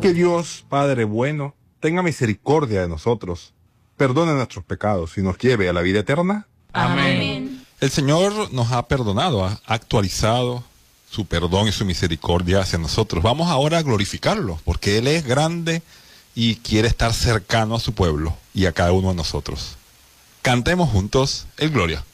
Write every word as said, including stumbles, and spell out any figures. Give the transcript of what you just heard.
Que Dios, Padre bueno, tenga misericordia de nosotros, perdone nuestros pecados y nos lleve a la vida eterna. Amén. El Señor nos ha perdonado, ha actualizado su perdón y su misericordia hacia nosotros. Vamos ahora a glorificarlo, porque Él es grande y quiere estar cercano a su pueblo y a cada uno de nosotros. Cantemos juntos el Gloria.